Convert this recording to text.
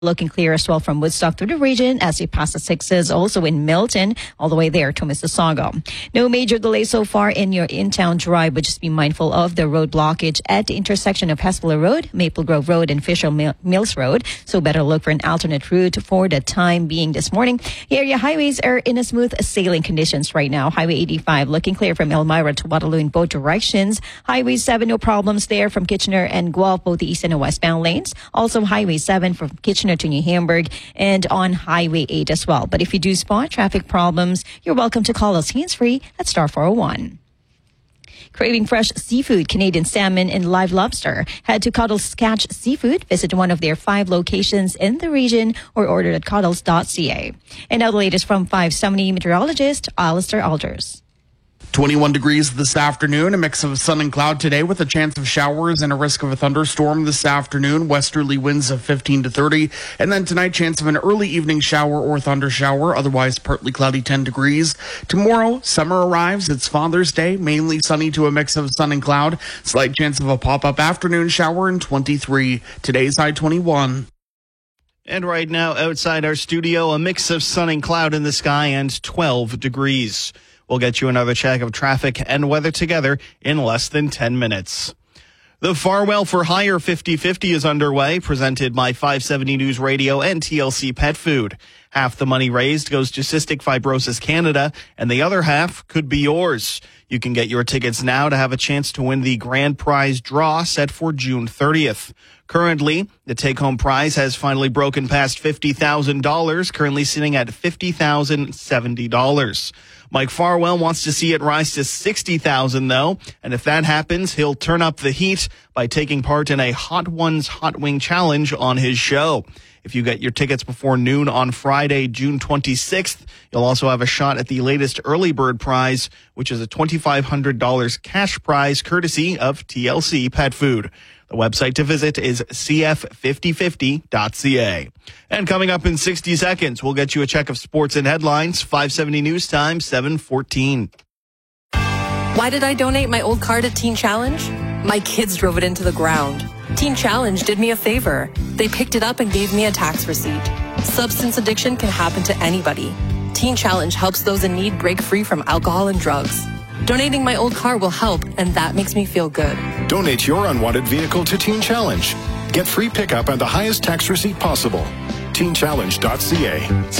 Looking clear as well from Woodstock through the region as you pass the sixes, also in Milton, all the way there to Mississauga. No major delays so far in your in-town drive, but just be mindful of the road blockage at the intersection of Hespeler Road, Maple Grove Road, and Fisher Mills Road. So better look for an alternate route for the time being this morning. Area highways are in a smooth sailing conditions right now. Highway 85 looking clear from Elmira to Waterloo in both directions. Highway 7, no problems there from Kitchener and Guelph, both the east and westbound lanes. Also Highway 7 from Kitchener to New Hamburg and on Highway 8 as well. But if you do spot traffic problems, you're welcome to call us hands-free at star 401. Craving fresh seafood, Canadian salmon, and live lobster? Head to Cuddles Catch Seafood. Visit one of their 5 locations in the region or order at cuddles.ca. And now the latest from 570 meteorologist Alistair Alders. 21 degrees this afternoon, a mix of sun and cloud today with a chance of showers and a risk of a thunderstorm this afternoon. Westerly winds of 15 to 30. And then tonight, chance of an early evening shower or thunder shower, otherwise partly cloudy 10 degrees. Tomorrow, summer arrives. It's Father's Day, mainly sunny to a mix of sun and cloud. Slight chance of a pop-up afternoon shower in 23. Today's high 21. And right now, outside our studio, a mix of sun and cloud in the sky and 12 degrees. We'll get you another check of traffic and weather together in less than 10 minutes. The Farwell for Hire 50/50 is underway, presented by 570 News Radio and TLC Pet Food. Half the money raised goes to Cystic Fibrosis Canada, and the other half could be yours. You can get your tickets now to have a chance to win the grand prize draw set for June 30th. Currently, the take-home prize has finally broken past $50,000, currently sitting at $50,070. Mike Farwell wants to see it rise to $60,000 though, and if that happens, he'll turn up the heat by taking part in a Hot Ones Hot Wing Challenge on his show. If you get your tickets before noon on Friday, June 26th, you'll also have a shot at the latest early bird prize, which is a $2,500 cash prize courtesy of TLC Pet Food. The website to visit is cf5050.ca. And coming up in 60 seconds, we'll get you a check of sports and headlines. 570 News Time, 7:14. Why did I donate my old car to Teen Challenge? My kids drove it into the ground. Teen Challenge did me a favor. They picked it up and gave me a tax receipt. Substance addiction can happen to anybody. Teen Challenge helps those in need break free from alcohol and drugs. Donating my old car will help, and that makes me feel good. Donate your unwanted vehicle to Teen Challenge. Get free pickup and the highest tax receipt possible. TeenChallenge.ca.